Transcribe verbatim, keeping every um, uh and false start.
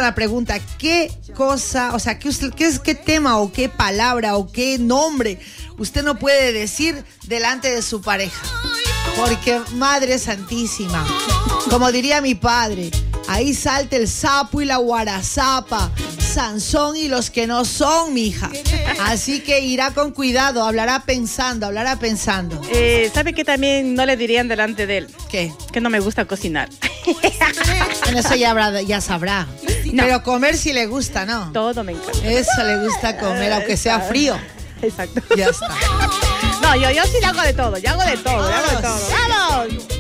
la pregunta, ¿qué cosa, o sea, qué, usted, qué, es, qué tema o qué palabra o qué nombre usted no puede decir delante de su pareja? Porque, Madre Santísima, como diría mi padre, ahí salta el sapo y la guarazapa, Sansón y los que no son, mija. Así que irá con cuidado, hablará pensando, hablará pensando. Eh, ¿Sabe qué también no le dirían delante de él? ¿Qué? Que no me gusta cocinar. Bueno, eso ya, habrá, ya sabrá. No. Pero comer sí le gusta, ¿no? Todo me encanta. Eso le gusta comer, aunque sea frío. Exacto. Ya está. No, yo, yo sí le hago de todo, yo hago de todo, yo hago de todo. ¡Vamos!